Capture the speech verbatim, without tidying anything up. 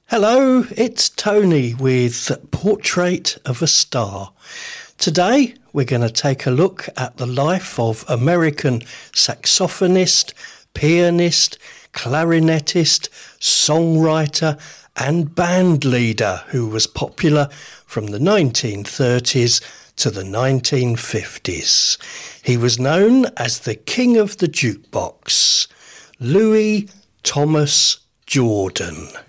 Hello, it's Tony with Portrait of a Star. Today we're going to take a look at the life of American saxophonist, pianist, clarinetist, songwriter and band leader who was popular from the nineteen thirties to the nineteen fifties. He was known as the King of the Jukebox, Louis Thomas Jordan.